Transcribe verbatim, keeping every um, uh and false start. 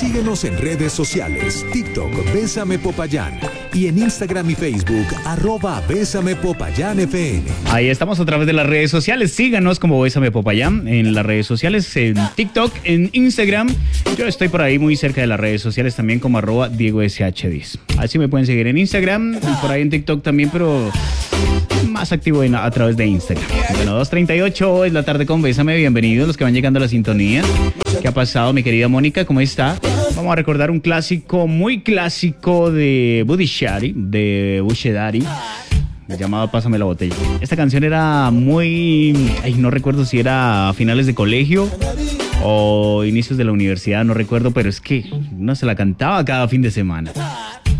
Síguenos en redes sociales, TikTok, Bésame Popayán, y en Instagram y Facebook, arroba Bésame Popayán F M. Ahí estamos a través de las redes sociales. Síganos como Bésame Popayán en las redes sociales, en TikTok, en Instagram. Yo estoy por ahí muy cerca de las redes sociales también como arroba Diego S H diez. Así me pueden seguir en Instagram y por ahí en TikTok también, pero más activo en, a través de Instagram. Bueno, dos treinta y ocho es la tarde con Bésame. Bienvenidos los que van llegando a la sintonía. ¿Qué ha pasado, mi querida Mónica? ¿Cómo está? Vamos a recordar un clásico, muy clásico de Buddy Shari, de Bushedari, llamado Pásame la botella. Esta canción era muy... Ay, no recuerdo si era a finales de colegio o inicios de la universidad, no recuerdo, pero es que uno se la cantaba cada fin de semana.